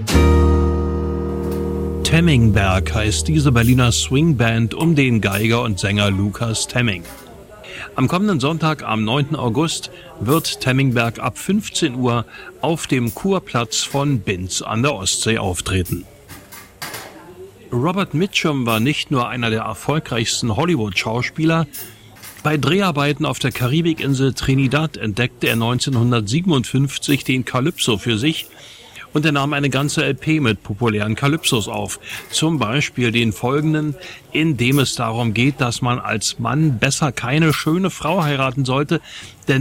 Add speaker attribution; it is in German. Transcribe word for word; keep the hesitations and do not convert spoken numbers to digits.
Speaker 1: Temmingberg heißt diese Berliner Swingband um den Geiger und Sänger Lukas Temming. Am kommenden Sonntag, am neunten August, wird Temmingberg ab fünfzehn Uhr auf dem Kurplatz von Binz an der Ostsee auftreten. Robert Mitchum war nicht nur einer der erfolgreichsten Hollywood-Schauspieler. Bei Dreharbeiten auf der Karibikinsel Trinidad entdeckte er neunzehnhundertsiebenundfünfzig den Calypso für sich und er nahm eine ganze L P mit populären Calypsos auf. Zum Beispiel den folgenden, in dem es darum geht, dass man als Mann besser keine schöne Frau heiraten sollte, denn